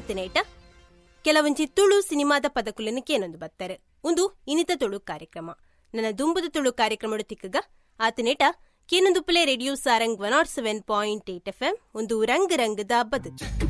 ಆತನೇಟ ಕೆಲವಂಚಿ ತುಳು ಸಿನಿಮಾದ ಪದಕುಲನ್ನು ಕೇನೊಂದು ಬತ್ತಾರೆ. ಒಂದು ಇನಿತ ತುಳು ಕಾರ್ಯಕ್ರಮ ನನ್ನ ದುಂಬುದ Tulu ಕಾರ್ಯಕ್ರಮಡು ತಿಕ್ಕಗ ಆತನೇಟ ಕೇನೊಂದು play radio Sarang 107.8 FM ಒಂದು ರಂಗ್ ರಂಗದ ಬದುಕು.